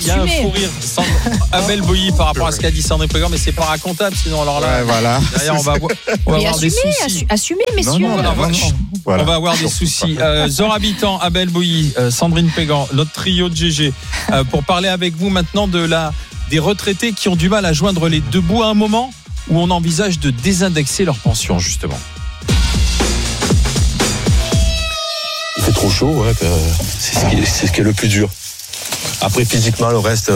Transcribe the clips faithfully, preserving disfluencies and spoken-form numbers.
il y a un fou rire. Sans... Abel Boilly par rapport à ce qu'a dit Sandrine Pégan, mais c'est pas racontable. Sinon, alors là, ouais, voilà. derrière, on va, avoir, on va avoir assumez, des soucis. assu- assumez, messieurs. Non, non, on, va avoir, voilà. on va avoir des soucis. Euh, Zora Habitant, Abel Boilly, euh, Sandrine Pégan, notre trio de G G, euh, pour parler avec vous maintenant de la, des retraités qui ont du mal à joindre les deux bouts à un moment où on envisage de désindexer leur pension, justement. Il fait trop chaud, ouais, que c'est, ce qui est, c'est ce qui est le plus dur. Après, physiquement, le reste,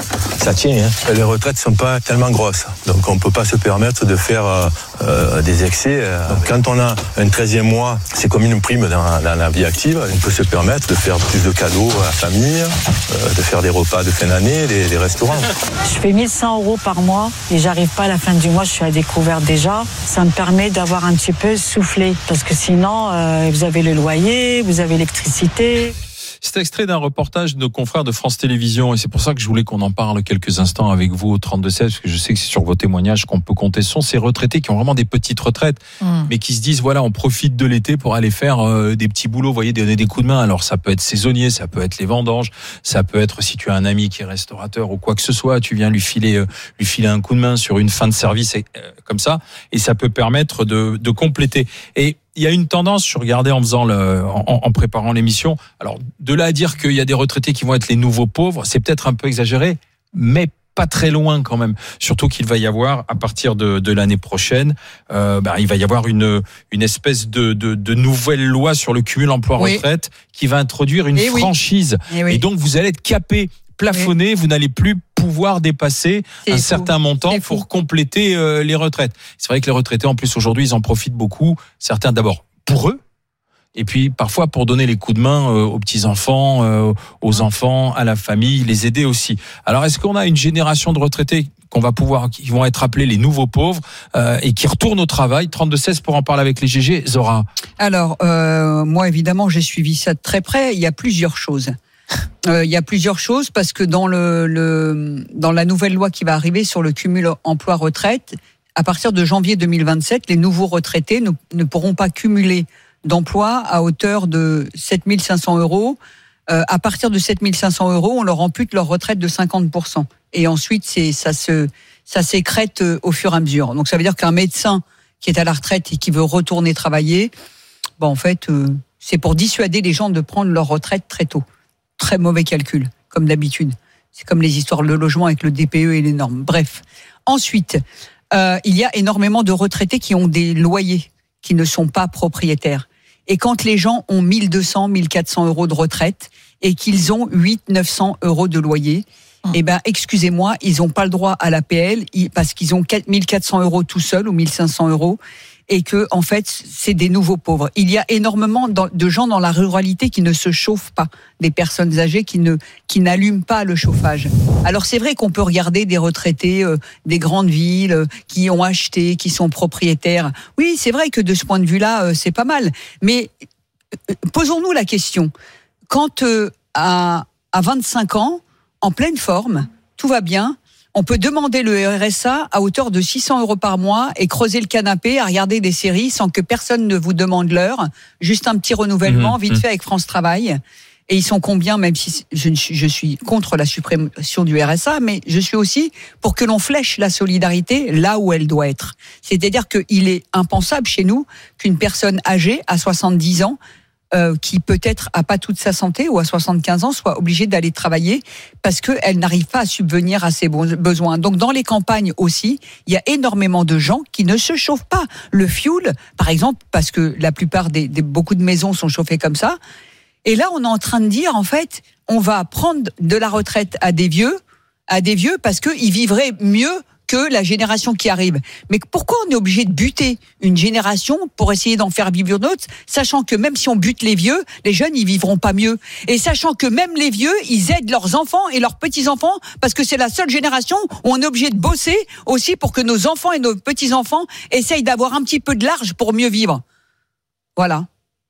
ça tient. Hein. Les retraites ne sont pas tellement grosses. Donc, on ne peut pas se permettre de faire euh, des excès. Donc, quand on a un treizième mois, c'est comme une prime dans, dans la vie active. On peut se permettre de faire plus de cadeaux à la famille, euh, de faire des repas de fin d'année, des, des restaurants. Je fais mille cent euros par mois et j'arrive pas à la fin du mois, je suis à découvert déjà. Ça me permet d'avoir un petit peu soufflé. Parce que sinon, euh, vous avez le loyer, vous avez l'électricité. C'est extrait d'un reportage de nos confrères de France Télévisions et c'est pour ça que je voulais qu'on en parle quelques instants avec vous au trente-deux seize parce que je sais que c'est sur vos témoignages qu'on peut compter. Ce sont ces retraités qui ont vraiment des petites retraites mmh. mais qui se disent voilà, on profite de l'été pour aller faire euh, des petits boulots, vous voyez, donner des coups de main. Alors ça peut être saisonnier, ça peut être les vendanges, ça peut être si tu as un ami qui est restaurateur ou quoi que ce soit, tu viens lui filer euh, lui filer un coup de main sur une fin de service et, euh, comme ça et ça peut permettre de, de compléter. Et il y a une tendance, je regardais en faisant le, en, en préparant l'émission. Alors, de là à dire qu'il y a des retraités qui vont être les nouveaux pauvres, c'est peut-être un peu exagéré, mais pas très loin quand même. Surtout qu'il va y avoir, à partir de, de l'année prochaine, euh, bah, il va y avoir une, une espèce de, de, de nouvelle loi sur le cumul emploi-retraite oui. qui va introduire une Et franchise. Oui. Et, oui. Et donc, vous allez être capé, plafonné, oui. vous n'allez plus pouvoir dépasser c'est un fou. certain montant c'est pour fou. compléter euh, les retraites. C'est vrai que les retraités, en plus, aujourd'hui, ils en profitent beaucoup. Certains, d'abord, pour eux. Et puis, parfois, pour donner les coups de main euh, aux petits-enfants, euh, aux enfants, à la famille, les aider aussi. Alors, est-ce qu'on a une génération de retraités qu'on va pouvoir, qui vont être appelés les nouveaux pauvres euh, et qui retournent au travail? Trente-deux seize pour en parler avec les G G. Zora. Alors, euh, moi, évidemment, j'ai suivi ça de très près. Il y a plusieurs choses. Euh, il y a plusieurs choses parce que dans le, le dans la nouvelle loi qui va arriver sur le cumul emploi-retraite, à partir de janvier deux mille vingt-sept, les nouveaux retraités ne, ne pourront pas cumuler d'emploi à hauteur de sept mille cinq cents euros. Euh, à partir de sept mille cinq cents euros, on leur ampute leur retraite de cinquante pour cent. Et ensuite, c'est, ça, se, ça s'écrète au fur et à mesure. Donc ça veut dire qu'un médecin qui est à la retraite et qui veut retourner travailler, bon, en fait, euh, c'est pour dissuader les gens de prendre leur retraite très tôt. Très mauvais calcul, comme d'habitude. C'est comme les histoires de logement avec le D P E et les normes. Bref. Ensuite, euh, il y a énormément de retraités qui ont des loyers, qui ne sont pas propriétaires. Et quand les gens ont mille deux cents, mille quatre cents euros de retraite et qu'ils ont huit cents, neuf cents euros de loyer, mmh. eh ben, excusez-moi, ils n'ont pas le droit à l'A P L parce qu'ils ont mille quatre cents euros tout seuls ou mille cinq cents euros. Et que, en fait, c'est des nouveaux pauvres. Il y a énormément de gens dans la ruralité qui ne se chauffent pas, des personnes âgées qui ne, qui n'allument pas le chauffage. Alors, c'est vrai qu'on peut regarder des retraités euh, des grandes villes euh, qui ont acheté, qui sont propriétaires. Oui, c'est vrai que de ce point de vue-là, euh, c'est pas mal. Mais euh, posons-nous la question. Quand euh, à, à vingt-cinq ans, en pleine forme, tout va bien, on peut demander le R S A à hauteur de six cents euros par mois et creuser le canapé à regarder des séries sans que personne ne vous demande l'heure. Juste un petit renouvellement, mmh, vite mmh. fait avec France Travail. Et ils sont combien, même si je, je suis contre la suppression du R S A, mais je suis aussi pour que l'on flèche la solidarité là où elle doit être. C'est-à-dire qu'il est impensable chez nous qu'une personne âgée à soixante-dix ans Euh, qui peut-être a pas toute sa santé ou à soixante-quinze ans soit obligée d'aller travailler parce qu'elle n'arrive pas à subvenir à ses besoins. Donc dans les campagnes aussi, il y a énormément de gens qui ne se chauffent pas. Le fioul, par exemple, parce que la plupart des, des beaucoup de maisons sont chauffées comme ça. Et là, on est en train de dire, en fait, on va prendre de la retraite à des vieux, à des vieux parce qu'ils vivraient mieux que la génération qui arrive. Mais pourquoi on est obligé de buter une génération pour essayer d'en faire vivre une autre, sachant que même si on bute les vieux, les jeunes, ils vivront pas mieux. Et sachant que même les vieux, ils aident leurs enfants et leurs petits-enfants, parce que c'est la seule génération où on est obligé de bosser aussi pour que nos enfants et nos petits-enfants essayent d'avoir un petit peu de large pour mieux vivre. Voilà.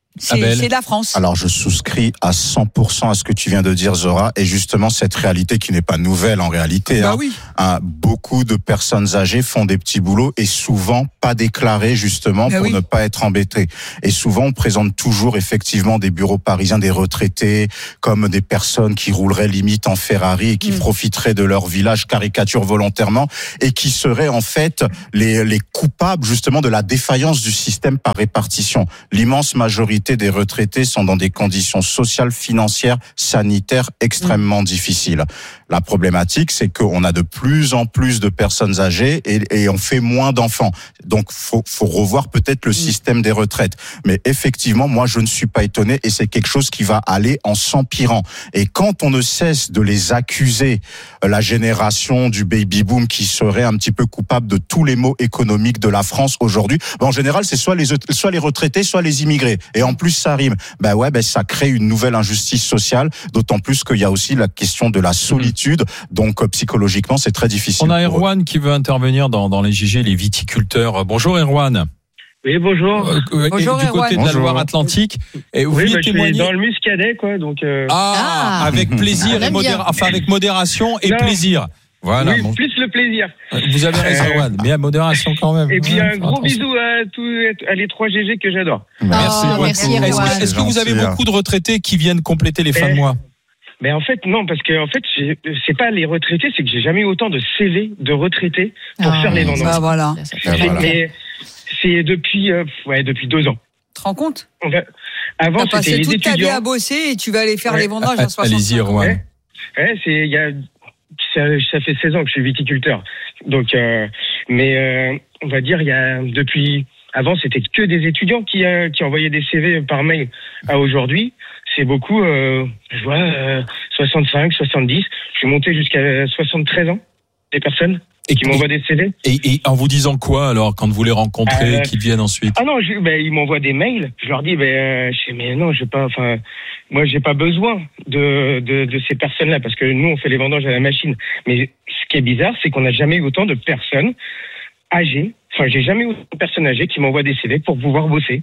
C'est, c'est la France. Alors, je souscris à cent pour cent à ce que tu viens de dire, Zora, et justement, cette réalité qui n'est pas nouvelle en réalité. Bah hein, oui. hein, beaucoup de personnes âgées font des petits boulots et souvent pas déclarés, justement, bah pour oui. ne pas être embêtés. Et souvent, on présente toujours, effectivement, des bureaux parisiens, des retraités, comme des personnes qui rouleraient limite en Ferrari et qui mmh. profiteraient de leur village, caricature volontairement, et qui seraient, en fait, les, les coupables, justement, de la défaillance du système par répartition. L'immense majorité des retraités sont dans des conditions sociales, financières, sanitaires extrêmement mmh. difficiles. La problématique, c'est qu'on a de plus en plus de personnes âgées et, et on fait moins d'enfants. Donc, faut, faut revoir peut-être le mmh. système des retraites. Mais effectivement, moi, je ne suis pas étonné et c'est quelque chose qui va aller en s'empirant. Et quand on ne cesse de les accuser, la génération du baby-boom qui serait un petit peu coupable de tous les maux économiques de la France aujourd'hui, ben en général, c'est soit les, soit les retraités, soit les immigrés. Et en plus, ça rime. Ben ouais, ben ça crée une nouvelle injustice sociale, d'autant plus qu'il y a aussi la question de la solitude. Donc, euh, psychologiquement, c'est très difficile. On a Erwan qui veut intervenir dans, dans les J G, les viticulteurs. Bonjour Erwan. Oui, bonjour. Euh, bonjour du Erwan. côté de la Loire-Atlantique. Et vous oui, vouliez bah, témoigner. Je suis dans le Muscadet, quoi. Donc, euh... ah, ah, avec plaisir et modéra... enfin, avec modération et non. plaisir. Voilà. Oui, bon. plus le plaisir. Vous avez raison, Erwan, mais à modération quand même. Et puis ouais, un gros attention. bisou à tous, à les trois G G que j'adore. Merci, oh, merci Erwan. Est-ce que, est-ce que vous avez beaucoup de retraités qui viennent compléter les fins de mois? Mais en fait, non, parce que en fait, c'est pas les retraités, c'est que j'ai jamais eu autant de C V de retraités pour ah, faire les vendanges. Bah voilà. C'est, voilà. Mais c'est depuis, euh, ouais, depuis deux ans. Tu te rends compte? va, Avant, t'as c'était passé les toute étudiants. ta vie à bosser et tu vas aller faire ouais. les vendanges à soixante-cinq. Allez-y, Erwan. Ouais, ouais, c'est, il y a, ça, ça fait seize ans que je suis viticulteur. Donc, euh, mais euh, on va dire, il y a depuis. Avant, c'était que des étudiants qui, euh, qui envoyaient des C V par mail. À aujourd'hui, c'est beaucoup, euh, je vois, euh, soixante-cinq, soixante-dix. Je suis monté jusqu'à soixante-treize ans, des personnes et qui m'envoient des C V. Et, et en vous disant quoi, alors, quand vous les rencontrez, euh, qu'ils viennent ensuite? Ah non, je, ben, ils m'envoient des mails. Je leur dis, ben, euh, je sais, mais non, j'ai pas, enfin, moi, j'ai pas besoin de, de, de ces personnes-là parce que nous, on fait les vendanges à la machine. Mais ce qui est bizarre, c'est qu'on n'a jamais eu autant de personnes âgées. Enfin, j'ai jamais eu de personnes âgées qui m'envoient des C V pour pouvoir bosser.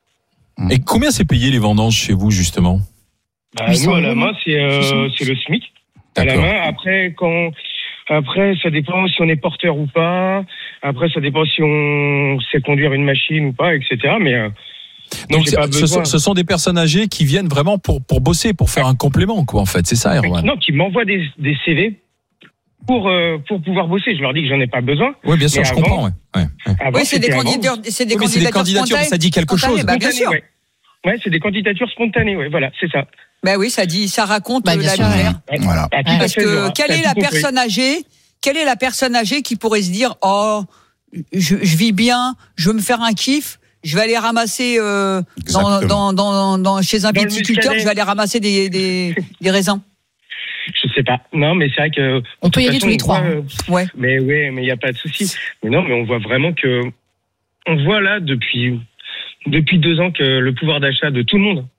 Et combien c'est payé les vendanges chez vous, justement? Bah, nous, à la main, c'est, euh, c'est le SMIC. D'accord. À la main. Après, quand, après, ça dépend si on est porteur ou pas. Après, ça dépend si on sait conduire une machine ou pas, et cetera. Mais, euh, donc, ce sont, ce sont des personnes âgées qui viennent vraiment pour, pour bosser, pour faire un complément, quoi, en fait. C'est ça, Erwan? Non, qui m'envoient des, des C V. Pour, euh, pour pouvoir bosser, je leur dis que j'en ai pas besoin. Oui, bien sûr, je avant, comprends. Ouais. Ouais, ouais. Avant, oui, c'est des, candidatures, c'est des, oui, candidatures, c'est des candidatures, mais ça dit quelque chose. Bah, bien sûr. Ouais. ouais, c'est des candidatures spontanées, ouais, voilà, c'est ça. Ben bah oui, ça dit, ça raconte bah, la misère. Ouais. Voilà. Ah, parce que Zora, quelle est la compris. personne âgée, quelle est la personne âgée qui pourrait se dire, oh, je, je vis bien, je veux me faire un kiff, je vais aller ramasser euh, dans, dans, dans, dans, chez un viticulteur, je vais aller ramasser des, des, des raisins. Je sais pas. Non, mais c'est vrai que on peut y aller tous les trois. Voit, euh, ouais. Mais ouais, mais il y a pas de souci. Mais non, mais on voit vraiment que on voit là depuis depuis deux ans que le pouvoir d'achat de tout le monde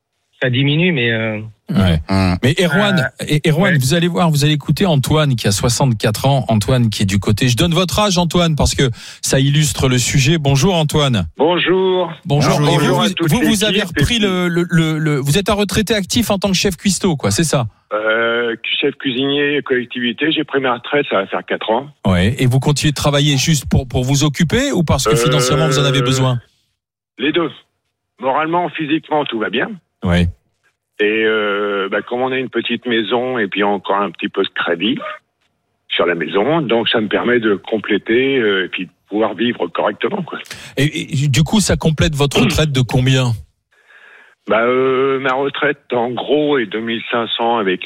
ça diminue, mais. Euh, ouais. Mmh. Mais Erwan, euh, Erwan, ouais. vous allez voir, vous allez écouter Antoine qui a soixante-quatre ans. Antoine qui est du côté. Je donne votre âge, Antoine, parce que ça illustre le sujet. Bonjour, Antoine. Bonjour. Bonjour. Bonjour, vous, bonjour vous, vous, vous avez repris le, le, le, le. Vous êtes un retraité actif en tant que chef cuistot, quoi. C'est ça? Euh, chef cuisinier collectivité, j'ai pris ma retraite, ça va faire quatre ans. Ouais. Et vous continuez de travailler juste pour pour vous occuper ou parce que euh, financièrement vous en avez besoin? Les deux. Moralement, physiquement, tout va bien. Ouais. Et euh, bah, comme on a une petite maison et puis encore un petit peu de crédit sur la maison, donc ça me permet de compléter euh, et puis de pouvoir vivre correctement, quoi. Et, et du coup, ça complète votre retraite de combien? Bah, euh, ma retraite, en gros, est deux mille cinq cents avec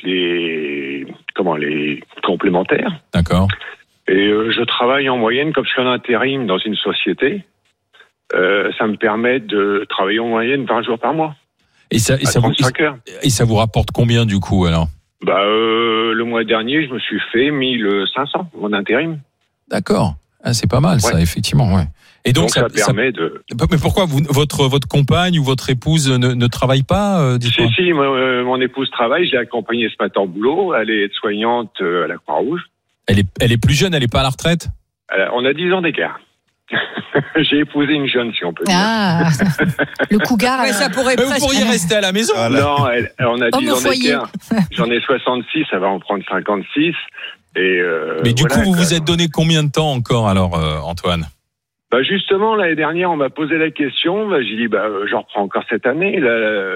les comment les complémentaires. D'accord. Et euh, je travaille en moyenne, comme je suis en intérim dans une société, euh, ça me permet de travailler en moyenne vingt jours par mois. Et ça, et ça, vous, et ça vous rapporte combien du coup alors? Bah, euh, le mois dernier, je me suis fait mille cinq cents en intérim. D'accord. Ah, c'est pas mal, ouais. Ça, effectivement, ouais. Et donc, donc ça, ça permet ça... de. Mais pourquoi vous, votre votre compagne ou votre épouse ne, ne travaille pas euh, Si si, moi, euh, mon épouse travaille. Je l'ai accompagnée ce matin au boulot. Elle est aide-soignante euh, à la Croix-Rouge. Elle est elle est plus jeune. Elle est pas à la retraite. Alors, on a dix ans d'écart. J'ai épousé une jeune, si on peut dire. Ah, le cougar. Ouais, ça pourrait Mais vous pourriez rester à la maison. Voilà. Non, elle, on a dit Homme au j'en ai foyer. qu'un. J'en ai soixante-six, ça va en prendre cinquante-six. Et euh, Mais du voilà, coup, vous quoi. vous êtes donné combien de temps encore, alors, euh, Antoine? Bah justement, l'année dernière, on m'a posé la question. Bah, j'ai dit, bah, je reprends encore cette année. Là,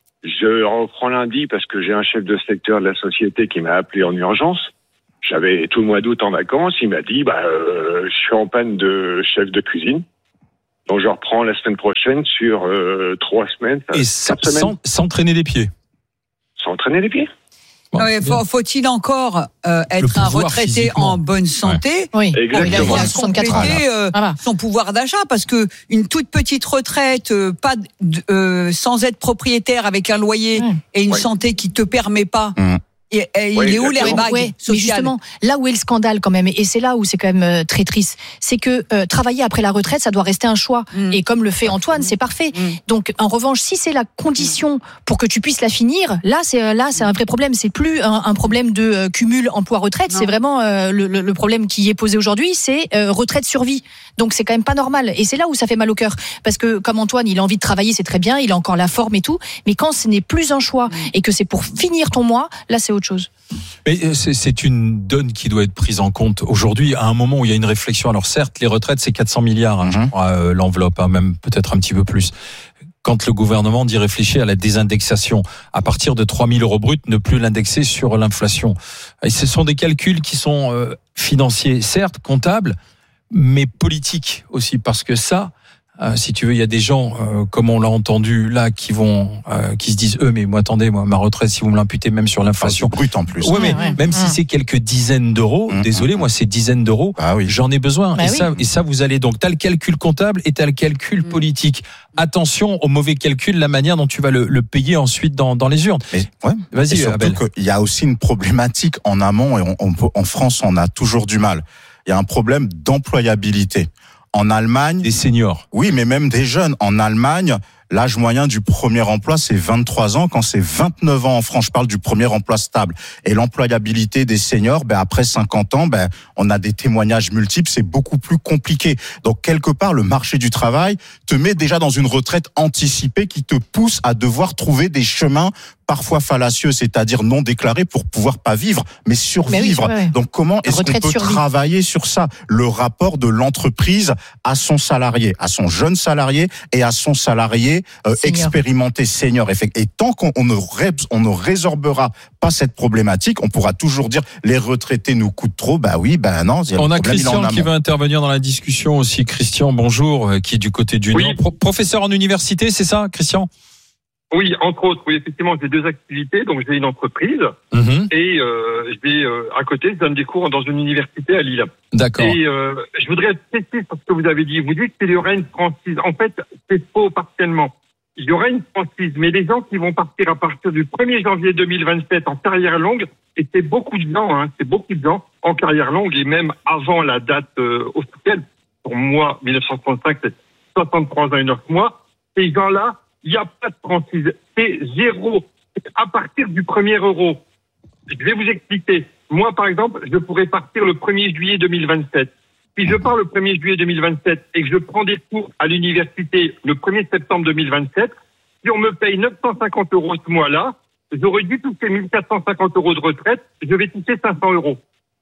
je reprends lundi parce que j'ai un chef de secteur de la société qui m'a appelé en urgence. J'avais tout le mois d'août en vacances. Il m'a dit, bah, euh, je suis en panne de chef de cuisine. Donc, je reprends la semaine prochaine sur euh, trois semaines. Et sans, sans, sans traîner les pieds. Sans traîner les pieds. Bon, Ouais, faut, faut-il encore euh, être un retraité physiquement. en bonne santé Oui. Exactement. pour Il a soixante-quatre ans. compléter euh, Voilà. son pouvoir d'achat, parce que une toute petite retraite, euh, pas d- euh, sans être propriétaire, avec un loyer Mmh. et une Ouais. santé qui te permet pas. Mmh. Et, et Ouais, il est où exactement. l'airbag Ouais, mais social? justement, là où est le scandale quand même, et c'est là où c'est quand même euh, très triste, c'est que euh, travailler après la retraite, ça doit rester un choix. Mm. Et comme le fait Antoine, c'est parfait. Mm. Donc, en revanche, si c'est la condition pour que tu puisses la finir, là, c'est euh, là, c'est un vrai problème. C'est plus un, un problème de euh, cumul emploi-retraite. Non. C'est vraiment euh, le, le, le problème qui est posé aujourd'hui, c'est euh, retraite-survie. Donc, c'est quand même pas normal. Et c'est là où ça fait mal au cœur, parce que comme Antoine, il a envie de travailler, c'est très bien, il a encore la forme et tout. Mais quand ce n'est plus un choix et que c'est pour finir ton mois, là, c'est autre chose. Mais c'est, c'est une donne qui doit être prise en compte aujourd'hui, à un moment où il y a une réflexion. Alors certes, les retraites, c'est quatre cents milliards, hein, je Mhm. crois, euh, l'enveloppe, hein, même peut-être un petit peu plus. Quand le gouvernement dit réfléchir à la désindexation, à partir de trois mille euros bruts, ne plus l'indexer sur l'inflation. Et ce sont des calculs qui sont euh, financiers, certes, comptables, mais politiques aussi, parce que ça... Euh, si tu veux, il y a des gens, euh, comme on l'a entendu là, qui vont, euh, qui se disent, eux, mais moi, attendez, moi, ma retraite, si vous me l'imputez même sur l'inflation, brut en plus. oui, mais Ouais, ouais. même si Mmh. c'est quelques dizaines d'euros, Mmh, désolé, mmh. moi, ces dizaines d'euros, Ah oui. j'en ai besoin. Bah et, oui. ça, et ça, vous allez donc, t'as le calcul comptable et t'as le calcul Mmh. politique. Attention au mauvais calcul, la manière dont tu vas le, le payer ensuite dans, dans les urnes. Mais, ouais. Vas-y, Et surtout Abel. qu'il y a aussi une problématique en amont, et on, on peut, en France, on a toujours du mal. Il y a un problème d'employabilité. En Allemagne, Des seniors. oui, mais même des jeunes. En Allemagne, l'âge moyen du premier emploi, c'est vingt-trois ans, quand c'est vingt-neuf ans en France. Je parle du premier emploi stable. Et l'employabilité des seniors, ben, après cinquante ans, ben, on a des témoignages multiples, c'est beaucoup plus compliqué. Donc, quelque part, le marché du travail te met déjà dans une retraite anticipée qui te pousse à devoir trouver des chemins parfois fallacieux, c'est-à-dire non déclarés pour pouvoir pas vivre, mais survivre. Mais oui, ouais, ouais. Donc, comment est-ce qu'on Retraite peut survie. travailler sur ça? Le rapport de l'entreprise à son salarié, à son jeune salarié et à son salarié euh, Senior. expérimenté senior. Et tant qu'on on ne, ré, on ne résorbera pas cette problématique, on pourra toujours dire les retraités nous coûtent trop. Bah oui, bah non. Il y a On le a problème, il est en Christian qui amont. va intervenir dans la discussion aussi. Christian, bonjour, euh, qui est du côté du Oui. Nord. Pro- professeur en université, c'est ça, Christian? Oui, entre autres, oui, effectivement, j'ai deux activités. Donc, j'ai une entreprise Mhm. et euh, j'ai euh, à côté, je donne des cours dans une université à Lille. D'accord. Et euh, je voudrais être précis sur ce que vous avez dit. Vous dites qu'il y aura une franchise. En fait, c'est faux partiellement. Il y aura une franchise, mais les gens qui vont partir à partir du premier janvier deux mille vingt-sept en carrière longue, et c'est beaucoup de gens, hein, c'est beaucoup de gens en carrière longue, et même avant la date euh, officielle, pour moi, mille neuf cent soixante-cinq, c'est soixante-trois ans et neuf mois, ces gens-là, il n'y a pas de franchise. C'est zéro. C'est à partir du premier euro. Je vais vous expliquer. Moi, par exemple, je pourrais partir le premier juillet deux mille vingt-sept. Si je pars le premier juillet deux mille vingt-sept et que je prends des cours à l'université le premier septembre deux mille vingt-sept, si on me paye neuf cent cinquante euros ce mois-là, j'aurais dû toucher mille quatre cent cinquante euros de retraite, je vais toucher cinq cents euros.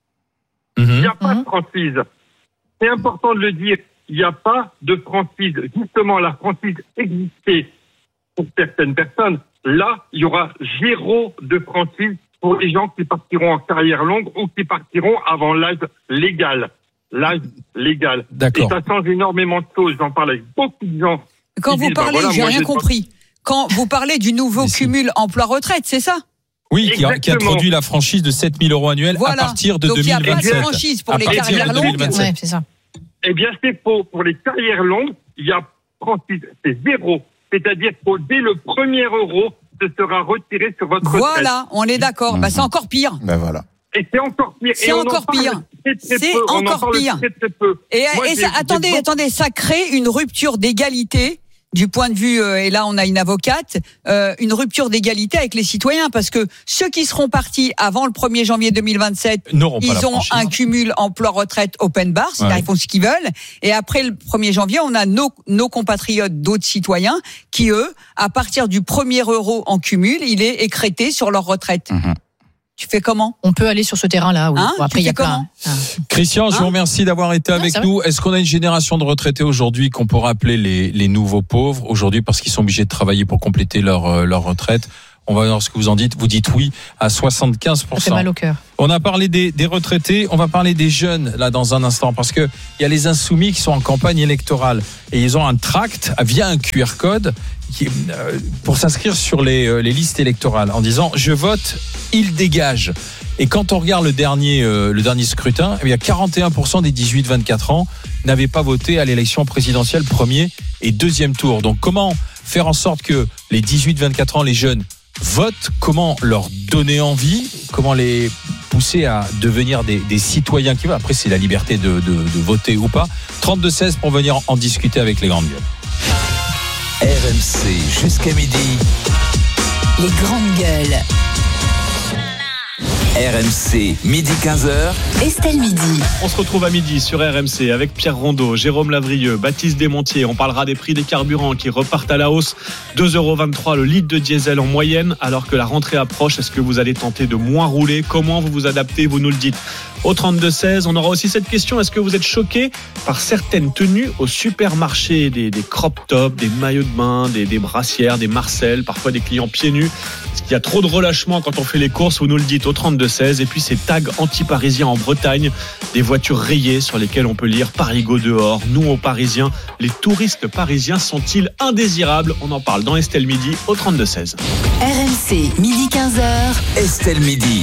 Il Mhm. n'y a pas Mhm. de franchise. C'est important de le dire. Il n'y a pas de franchise. Justement, la franchise existait pour certaines personnes. Là, il y aura zéro de franchise pour les gens qui partiront en carrière longue ou qui partiront avant l'âge légal. L'âge légal. Et D'accord. ça change énormément de choses. J'en parle avec beaucoup de gens. Quand Ils vous disent, bah parlez, voilà, j'ai moi, rien j'ai pas- compris. Quand vous parlez du nouveau Mais si. cumul emploi-retraite, c'est ça? Oui, qui, a, qui Exactement. introduit la franchise de sept mille euros annuels Voilà. à partir de Donc il n'y a pas de deux mille vingt-sept. franchise pour À les partir de carrières deux mille longues. vingt-sept. Ouais, c'est ça. Eh bien, c'est faux. Pour les carrières longues, il y a franchise. C'est zéro. C'est-à-dire que dès le premier euro, ce sera retiré sur votre retraite. Voilà, on est d'accord. Bah, c'est encore pire. Ben voilà. Et c'est encore pire. C'est Et on en encore parle pire. très, très C'est peu. On en encore parle pire. très, très peu. Et, Moi, et j'ai- ça, j'ai attendez, beaucoup- attendez, ça crée une rupture d'égalité du point de vue, euh, et là on a une avocate, euh, une rupture d'égalité avec les citoyens, parce que ceux qui seront partis avant le premier janvier deux mille vingt-sept, ils ont un cumul emploi-retraite open bar, c'est-à-dire ouais. ils font ce qu'ils veulent, et après le premier janvier, on a nos, nos compatriotes, d'autres citoyens, qui eux, à partir du premier euro en cumul, il est écrété sur leur retraite. Mmh. Tu fais comment ? On peut aller sur ce terrain-là, oui. Hein bon, après, il y a plein. Ah. Christian, hein je vous remercie d'avoir été avec ah, nous. Est-ce qu'on a une génération de retraités aujourd'hui qu'on pourrait appeler les, les nouveaux pauvres aujourd'hui parce qu'ils sont obligés de travailler pour compléter leur, leur retraite ? On va voir ce que vous en dites. Vous dites oui à soixante-quinze pour cent. Ça fait mal au cœur. On a parlé des, des retraités. On va parler des jeunes, là, dans un instant. Parce que il y a les insoumis qui sont en campagne électorale. Et ils ont un tract via un Q R code qui, euh, pour s'inscrire sur les, euh, les listes électorales en disant « Je vote, il dégage ». Et quand on regarde le dernier, euh, le dernier scrutin, il y a quarante et un pour cent des dix-huit vingt-quatre ans n'avaient pas voté à l'élection présidentielle premier et deuxième tour. Donc comment faire en sorte que les dix-huit vingt-quatre ans, les jeunes, votent, comment leur donner envie, comment les pousser à devenir des, des citoyens qui veulent. Après, c'est la liberté de, de, de voter ou pas. trente-deux seize pour venir en discuter avec les grandes gueules. R M C jusqu'à midi. Les grandes gueules. R M C, midi quinze heures. Estelle Midi. On se retrouve à midi sur R M C avec Pierre Rondeau, Jérôme Lavrieux, Baptiste Desmontiers. On parlera des prix des carburants qui repartent à la hausse. deux euros vingt-trois le litre de diesel en moyenne alors que la rentrée approche. Est-ce que vous allez tenter de moins rouler ? Comment vous vous adaptez ? Vous nous le dites. Au trente-deux seize, on aura aussi cette question. Est-ce que vous êtes choqué par certaines tenues au supermarché ? Des, des crop tops, des maillots de bain, des, des brassières, des marcelles, parfois des clients pieds nus. Est-ce qu'il y a trop de relâchement quand on fait les courses ? Vous nous le dites au trente-deux seize. Et puis ces tags anti-parisiens en Bretagne, des voitures rayées sur lesquelles on peut lire Parigo dehors, nous aux Parisiens. Les touristes parisiens sont-ils indésirables ? On en parle dans Estelle Midi au trente-deux seize. R M C, midi quinze heures. Estelle Midi.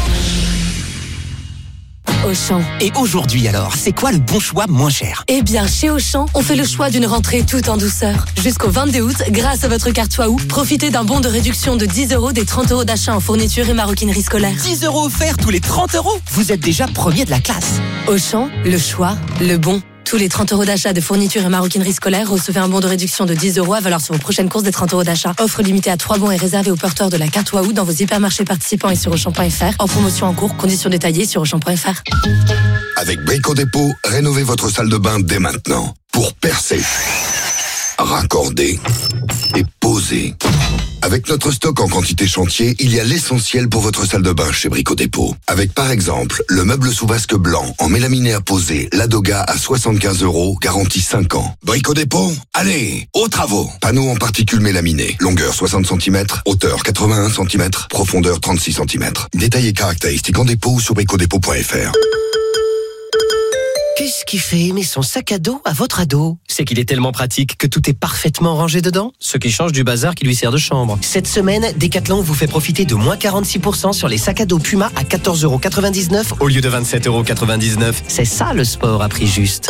Auchan. Et aujourd'hui alors, c'est quoi le bon choix moins cher ? Eh bien, chez Auchan, on fait le choix d'une rentrée tout en douceur. Jusqu'au vingt-deux août, grâce à votre carte Waouh, profitez d'un bon de réduction de dix euros des trente euros d'achat en fourniture et maroquinerie scolaire. dix euros offerts tous les trente euros ? Vous êtes déjà premier de la classe. Auchan, le choix, le bon. Tous les trente euros d'achat de fourniture et maroquinerie scolaire, recevez un bon de réduction de dix euros à valeur sur vos prochaines courses des trente euros d'achat. Offre limitée à trois bons et réservée aux porteurs de la carte Waouh dans vos hypermarchés participants et sur Auchan point F R. En promotion en cours, conditions détaillées sur Auchan point F R. Avec Brico Dépôt, rénovez votre salle de bain dès maintenant. Pour percer, raccorder et poser. Avec notre stock en quantité chantier, il y a l'essentiel pour votre salle de bain chez Brico Dépôt. Avec par exemple, le meuble sous vasque blanc en mélaminé à poser, Ladoga à soixante-quinze euros, garantie cinq ans. Brico Dépôt, allez, aux travaux. Panneau en particules mélaminées, longueur soixante centimètres, hauteur quatre-vingt-un centimètres, profondeur trente-six centimètres. Détails et caractéristiques en dépôt ou sur brico dépôt point F R. Qu'est-ce qui fait aimer son sac à dos à votre ado ? C'est qu'il est tellement pratique que tout est parfaitement rangé dedans, ce qui change du bazar qui lui sert de chambre. Cette semaine, Decathlon vous fait profiter de moins quarante-six pour cent sur les sacs à dos Puma à quatorze euros quatre-vingt-dix-neuf au lieu de vingt-sept euros quatre-vingt-dix-neuf. C'est ça le sport à prix juste.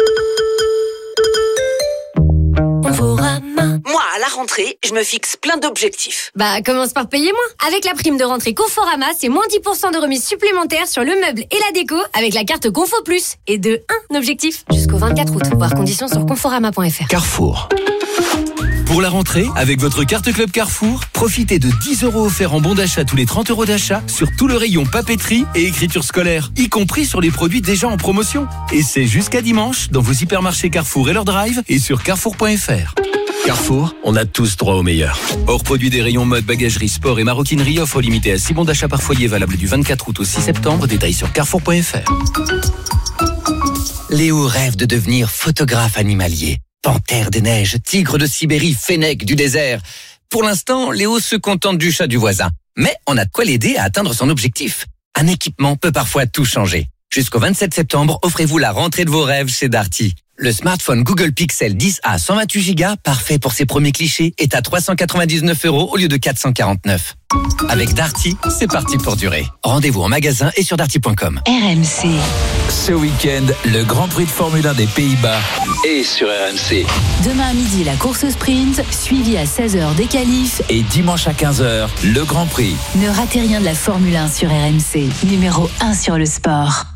Moi, à la rentrée, je me fixe plein d'objectifs. Bah, commence par payer moins. Avec la prime de rentrée Conforama, c'est moins dix pour cent de remise supplémentaire sur le meuble et la déco avec la carte Confo Plus. Et de un objectif jusqu'au vingt-quatre août. Voir conditions sur conforama point F R. Carrefour. Pour la rentrée, avec votre carte Club Carrefour, profitez de dix euros offerts en bon d'achat tous les trente euros d'achat sur tout le rayon papeterie et écriture scolaire, y compris sur les produits déjà en promotion. Et c'est jusqu'à dimanche dans vos hypermarchés Carrefour et leur drive et sur carrefour point F R. Carrefour, on a tous droit au meilleur. Hors produit des rayons mode, bagagerie, sport et maroquinerie, offre limitée à six bons d'achat par foyer valable du vingt-quatre août au six septembre. Détails sur carrefour point F R. Léo rêve de devenir photographe animalier. Panthère des neiges, tigre de Sibérie, fennec du désert. Pour l'instant, Léo se contente du chat du voisin. Mais on a de quoi l'aider à atteindre son objectif. Un équipement peut parfois tout changer. Jusqu'au vingt-sept septembre, offrez-vous la rentrée de vos rêves chez Darty. Le smartphone Google Pixel dix A cent vingt-huit giga, parfait pour ses premiers clichés, est à trois cent quatre-vingt-dix-neuf euros au lieu de quatre cent quarante-neuf. Avec Darty, c'est parti pour durer. Rendez-vous en magasin et sur darty point com. R M C. Ce week-end, le Grand Prix de Formule un des Pays-Bas est sur R M C. Demain à midi, la course sprint, suivie à seize heures des qualifs. Et dimanche à quinze heures, le Grand Prix. Ne ratez rien de la Formule un sur R M C, numéro un sur le sport.